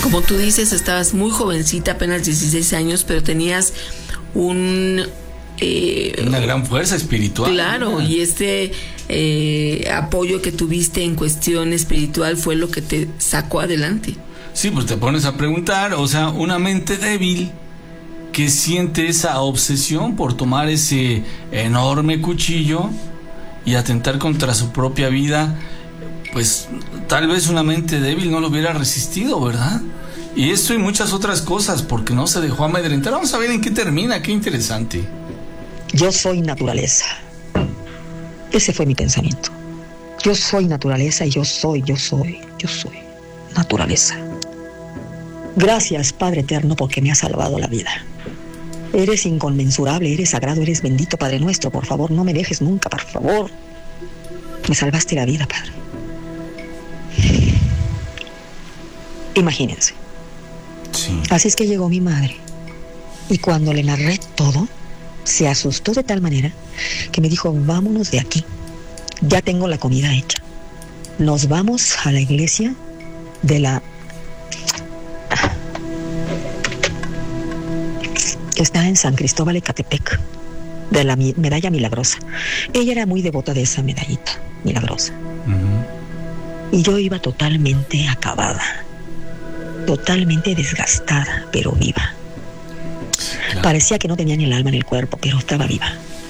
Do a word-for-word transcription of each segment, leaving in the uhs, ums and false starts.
Como tú dices, estabas muy jovencita, apenas dieciséis años, pero tenías un... Eh, una gran fuerza espiritual. Claro, ¿no? Y este eh, apoyo que tuviste en cuestión espiritual fue lo que te sacó adelante. Sí, pues te pones a preguntar, o sea, una mente débil que siente esa obsesión por tomar ese enorme cuchillo y atentar contra su propia vida, pues tal vez una mente débil no lo hubiera resistido, ¿verdad? Y esto y muchas otras cosas, porque no se dejó amedrentar. Vamos a ver en qué termina, qué interesante. Yo soy naturaleza. Ese fue mi pensamiento. Yo soy naturaleza y yo soy, yo soy, yo soy naturaleza. Gracias, Padre Eterno, porque me has salvado la vida. Eres inconmensurable, eres sagrado, eres bendito, Padre nuestro. Por favor, no me dejes nunca, por favor. Me salvaste la vida, Padre. Imagínense. Sí. Así es que llegó mi madre. Y cuando le narré todo, se asustó de tal manera que me dijo, vámonos de aquí. Ya tengo la comida hecha. Nos vamos a la iglesia de la... que está en San Cristóbal Ecatepec, de la medalla milagrosa. Ella era muy devota de esa medallita milagrosa. Uh-huh. Y yo iba totalmente acabada, totalmente desgastada, pero viva. Claro. Parecía que no tenía ni el alma en el cuerpo, pero estaba viva.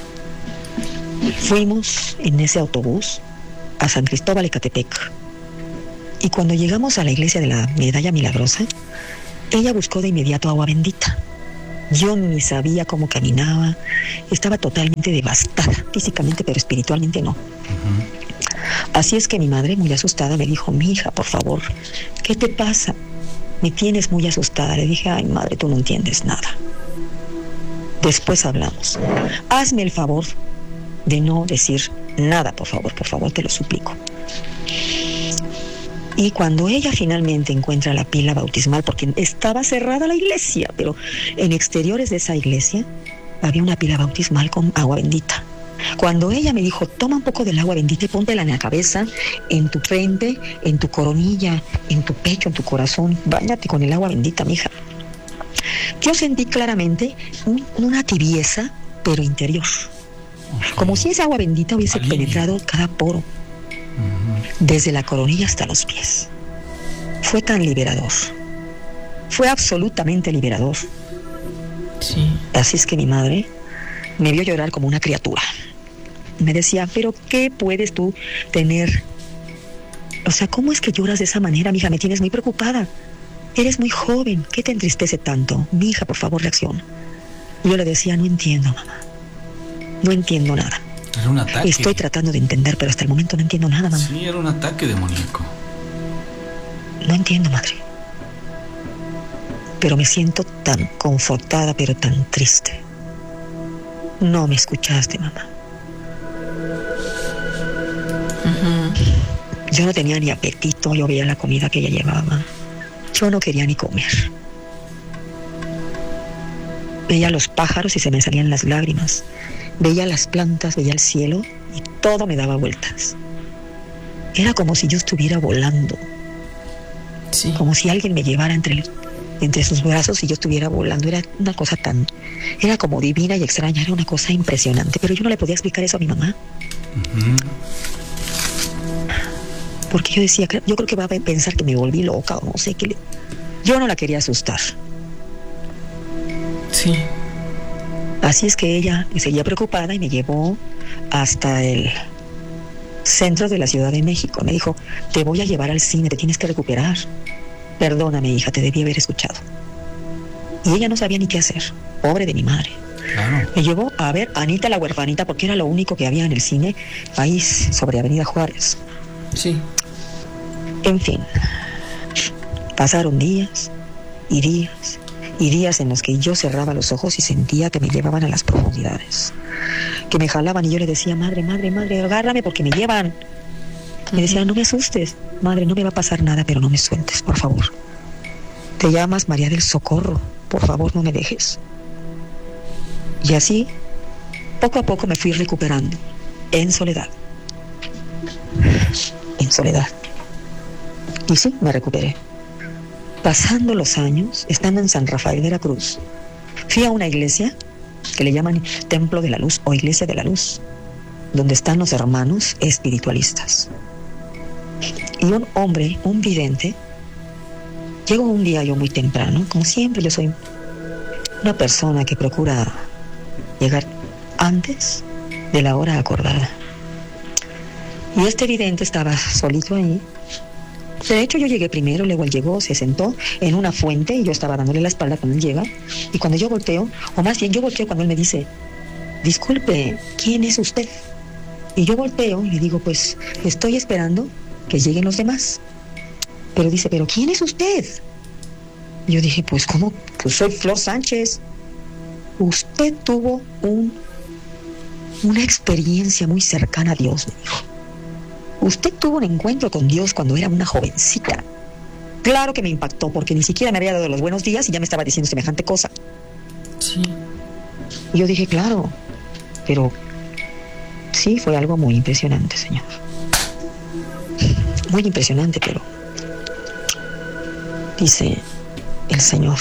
Fuimos en ese autobús a San Cristóbal Ecatepec. Y cuando llegamos a la iglesia de la medalla milagrosa, ella buscó de inmediato agua bendita. Yo ni sabía cómo caminaba, estaba totalmente devastada, físicamente, pero espiritualmente no. Uh-huh. Así es que mi madre, muy asustada, me dijo, mi hija, por favor, ¿qué te pasa? Me tienes muy asustada. Le dije, ay, madre, tú no entiendes nada. Después hablamos. Hazme el favor de no decir nada, por favor, por favor, te lo suplico. Y cuando ella finalmente encuentra la pila bautismal, porque estaba cerrada la iglesia, pero en exteriores de esa iglesia había una pila bautismal con agua bendita. Cuando ella me dijo, toma un poco del agua bendita y póntela en la cabeza, en tu frente, en tu coronilla, en tu pecho, en tu corazón, báñate con el agua bendita, mija. Yo sentí claramente un, una tibieza, pero interior. Como si esa agua bendita hubiese Alivio. penetrado cada poro. Desde la coronilla hasta los pies. Fue tan liberador. Fue absolutamente liberador. Sí. Así es que mi madre me vio llorar como una criatura. Me decía, pero ¿qué puedes tú tener? O sea, ¿cómo es que lloras de esa manera, mija? Me tienes muy preocupada. Eres muy joven. ¿Qué te entristece tanto? Mi hija, por favor, reacciona. Y yo le decía, no entiendo, mamá. No entiendo nada. Era un ataque. Estoy tratando de entender, pero hasta el momento no entiendo nada, mamá. Sí, era un ataque demoníaco. No entiendo, madre. Pero me siento tan confortada, pero tan triste. No me escuchaste, mamá. Uh-huh. Yo no tenía ni apetito, yo veía la comida que ella llevaba. Yo no quería ni comer. Veía los pájaros y se me salían las lágrimas. Veía las plantas, veía el cielo y todo me daba vueltas. Era como si yo estuviera volando. Sí. Como si alguien me llevara entre, entre sus brazos y yo estuviera volando. Era una cosa tan... Era como divina y extraña, era una cosa impresionante. Pero yo no le podía explicar eso a mi mamá. Uh-huh. Porque yo decía, yo creo que va a pensar que me volví loca o no sé qué. Le... Yo no la quería asustar. Sí. Así es que ella seguía preocupada y me llevó hasta el centro de la Ciudad de México. Me dijo, te voy a llevar al cine, te tienes que recuperar. Perdóname, hija, te debí haber escuchado. Y ella no sabía ni qué hacer. Pobre de mi madre. Claro. Me llevó a ver a Anita la huerfanita, porque era lo único que había en el cine, ahí sobre Avenida Juárez. Sí. En fin, pasaron días y días y días en los que yo cerraba los ojos y sentía que me llevaban a las profundidades, que me jalaban y yo le decía, madre, madre, madre, agárrame porque me llevan. Me decía, no me asustes, madre, no me va a pasar nada, pero no me sueltes, por favor. Te llamas María del Socorro, por favor, no me dejes. Y así, poco a poco me fui recuperando, en soledad. En soledad. Y sí, me recuperé. pasando los años, estando en San Rafael, Veracruz, fui a una iglesia que le llaman Templo de la Luz o Iglesia de la Luz, donde están los hermanos espiritualistas. Y un hombre, un vidente, llegó un día yo muy temprano, como siempre yo soy una persona que procura llegar antes de la hora acordada. Y este vidente estaba solito ahí. De hecho, yo llegué primero, luego él llegó, se sentó en una fuente y yo estaba dándole la espalda cuando él llega. Y cuando yo volteo, o más bien yo volteo cuando él me dice, disculpe, ¿quién es usted? Y yo volteo y le digo, pues estoy esperando que lleguen los demás. Pero dice, ¿pero quién es usted? Y yo dije, pues ¿cómo? Pues soy Flor Sánchez. Usted tuvo un, una experiencia muy cercana a Dios, me dijo. Usted tuvo un encuentro con Dios cuando era una jovencita. Claro que me impactó, porque ni siquiera me había dado los buenos días y ya me estaba diciendo semejante cosa. Sí. Y yo dije, claro, pero sí, fue algo muy impresionante, señor. Muy impresionante, pero dice el Señor,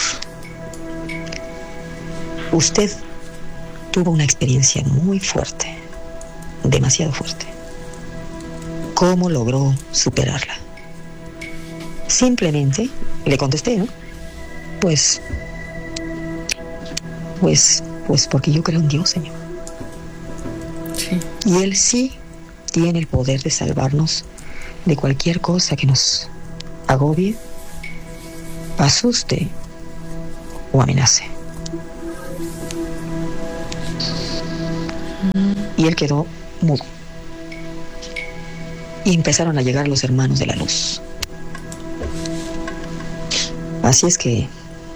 usted tuvo una experiencia muy fuerte, demasiado fuerte. ¿Cómo logró superarla? Simplemente le contesté, ¿no? Pues, pues, pues porque yo creo en Dios, Señor. Sí. Y Él sí tiene el poder de salvarnos de cualquier cosa que nos agobie, asuste o amenace. Y él quedó mudo. Y empezaron a llegar los hermanos de la luz. Así es que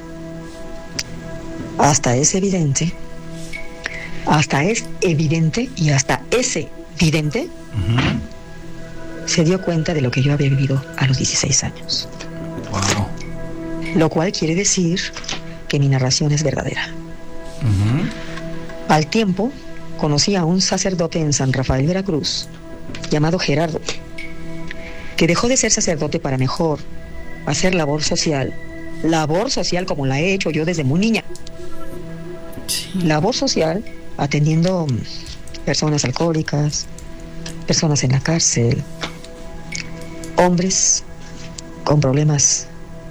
hasta es evidente, hasta es evidente y hasta ese vidente uh-huh. se dio cuenta de lo que yo había vivido a los dieciséis años. Wow. Lo cual quiere decir que mi narración es verdadera. Uh-huh. Al tiempo, conocí a un sacerdote en San Rafael, Veracruz, llamado Gerardo, que dejó de ser sacerdote para mejor hacer labor social. Labor social como la he hecho yo desde muy niña. Sí. Labor social atendiendo personas alcohólicas, personas en la cárcel, hombres con problemas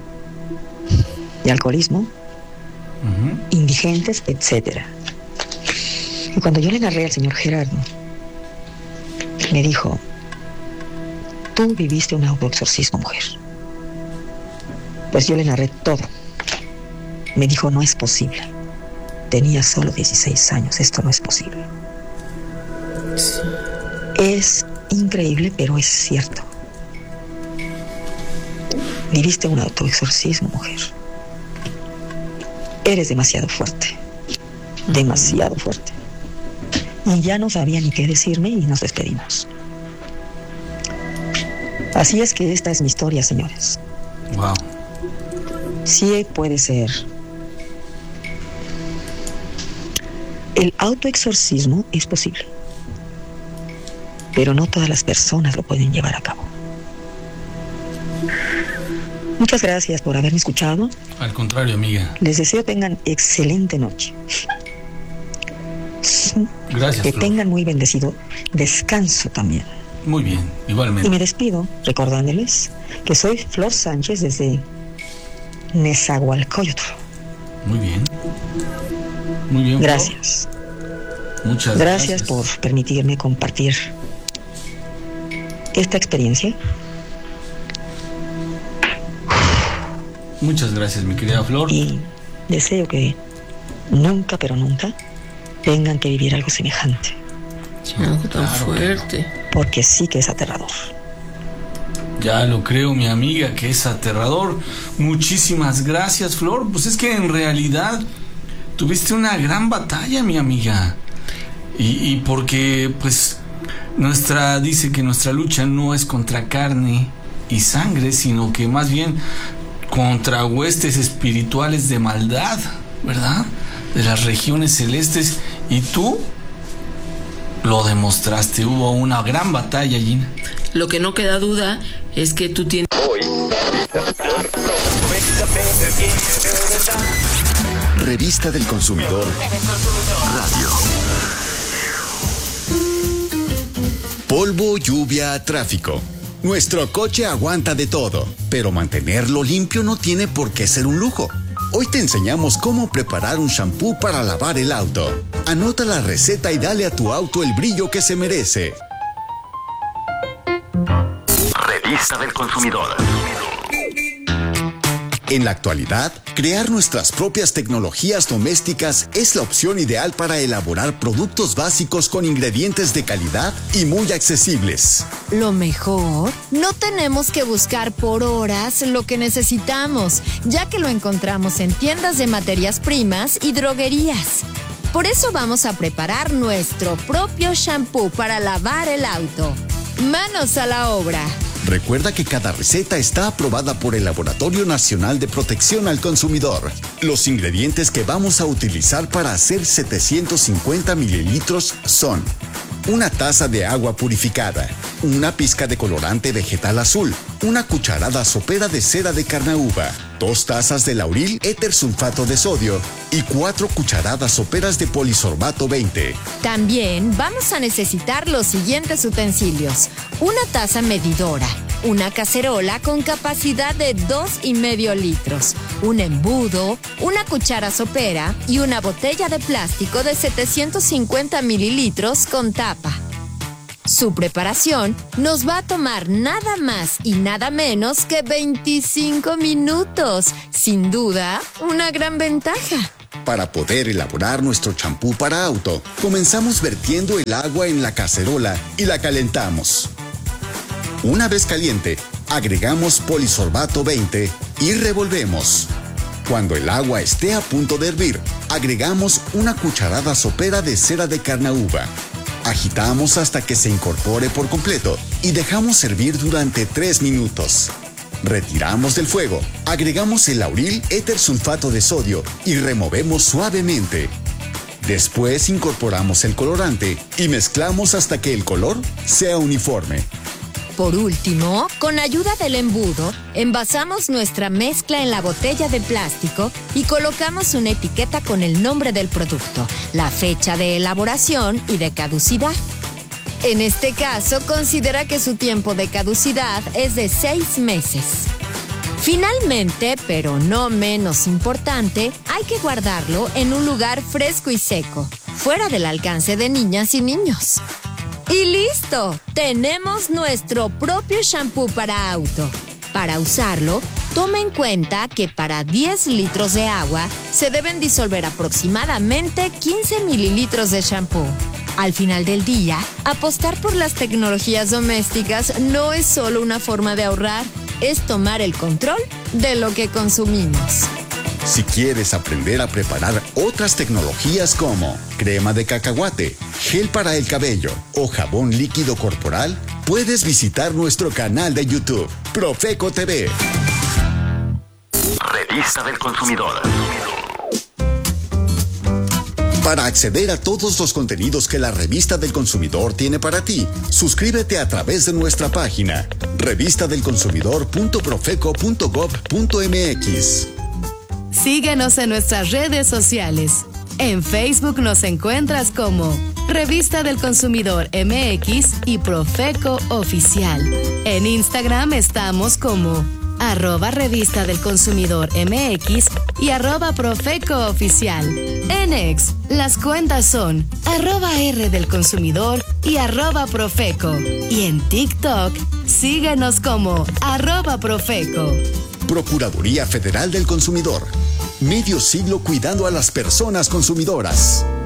de alcoholismo, uh-huh. indigentes, etcétera. Y cuando yo le narré al señor Gerardo, me dijo, tú viviste un autoexorcismo, mujer. Pues yo le narré todo. Me dijo, no es posible. Tenía solo dieciséis años, esto no es posible. Sí. Es increíble, pero es cierto. Viviste un autoexorcismo, mujer. Eres demasiado fuerte. Demasiado fuerte. Y ya no sabía ni qué decirme y nos despedimos. Así es que esta es mi historia, señores. Wow. Sí puede ser. El autoexorcismo es posible, pero no todas las personas lo pueden llevar a cabo. Muchas gracias por haberme escuchado. Al contrario, amiga. Les deseo tengan excelente noche. Gracias, que Flor. tengan muy bendecido descanso también. Muy bien, igualmente. Y me despido recordándoles que soy Flor Sánchez desde Nezahualcóyotl. Muy bien. Muy bien. Gracias. Flor. Muchas gracias. gracias por permitirme compartir esta experiencia. Muchas gracias, mi querida Flor. Y deseo que nunca, pero nunca tengan que vivir algo semejante. Algo tan claro, fuerte. Porque sí que es aterrador. Ya lo creo, mi amiga, que es aterrador. Muchísimas gracias, Flor. Pues es que en realidad tuviste una gran batalla, mi amiga. Y, y porque, pues, nuestra, dice que nuestra lucha no es contra carne y sangre, sino que más bien contra huestes espirituales de maldad, ¿verdad? De las regiones celestes. Y tú lo demostraste. Hubo una gran batalla, Gina. Lo que no queda duda es que tú tienes... Hoy, noventa Revista del Consumidor Radio. Polvo, lluvia, tráfico. Nuestro coche aguanta de todo, pero mantenerlo limpio no tiene por qué ser un lujo. Hoy te enseñamos cómo preparar un shampoo para lavar el auto. Anota la receta y dale a tu auto el brillo que se merece. Revista del Consumidor. En la actualidad, crear nuestras propias tecnologías domésticas es la opción ideal para elaborar productos básicos con ingredientes de calidad y muy accesibles. Lo mejor, no tenemos que buscar por horas lo que necesitamos, ya que lo encontramos en tiendas de materias primas y droguerías. Por eso vamos a preparar nuestro propio shampoo para lavar el auto. ¡Manos a la obra! Recuerda que cada receta está aprobada por el Laboratorio Nacional de Protección al Consumidor. Los ingredientes que vamos a utilizar para hacer setecientos cincuenta mililitros son: una taza de agua purificada, una pizca de colorante vegetal azul, una cucharada sopera de cera de carnauba, dos tazas de lauril éter sulfato de sodio y cuatro cucharadas soperas de polisorbato veinte. También vamos a necesitar los siguientes utensilios: una taza medidora, una cacerola con capacidad de dos y medio litros, un embudo, una cuchara sopera y una botella de plástico de setecientos cincuenta mililitros con tapa. Su preparación nos va a tomar nada más y nada menos que veinticinco minutos. Sin duda, una gran ventaja. Para poder elaborar nuestro champú para auto, comenzamos vertiendo el agua en la cacerola y la calentamos. Una vez caliente, agregamos polisorbato veinte y revolvemos. Cuando el agua esté a punto de hervir, agregamos una cucharada sopera de cera de carnauba. Agitamos hasta que se incorpore por completo y dejamos hervir durante tres minutos. Retiramos del fuego, agregamos el lauril éter sulfato de sodio y removemos suavemente. Después incorporamos el colorante y mezclamos hasta que el color sea uniforme. Por último, con ayuda del embudo, envasamos nuestra mezcla en la botella de plástico y colocamos una etiqueta con el nombre del producto, la fecha de elaboración y de caducidad. En este caso, considera que su tiempo de caducidad es de seis meses. Finalmente, pero no menos importante, hay que guardarlo en un lugar fresco y seco, fuera del alcance de niñas y niños. ¡Y listo! Tenemos nuestro propio shampoo para auto. Para usarlo, tome en cuenta que para diez litros de agua se deben disolver aproximadamente quince mililitros de shampoo. Al final del día, apostar por las tecnologías domésticas no es solo una forma de ahorrar, es tomar el control de lo que consumimos. Si quieres aprender a preparar otras tecnologías como crema de cacahuate, gel para el cabello o jabón líquido corporal, puedes visitar nuestro canal de YouTube, Profeco T V. Revista del Consumidor. Para acceder a todos los contenidos que la Revista del Consumidor tiene para ti, suscríbete a través de nuestra página revista del consumidor punto profeco punto gob punto mx. Síguenos en nuestras redes sociales. En Facebook nos encuentras como Revista del Consumidor M X y Profeco Oficial. En Instagram estamos como arroba Revista del Consumidor M X y arroba Profeco Oficial. En X, las cuentas son arroba R del Consumidor y arroba Profeco. Y en TikTok, síguenos como arroba Profeco. Procuraduría Federal del Consumidor. Medio siglo cuidando a las personas consumidoras.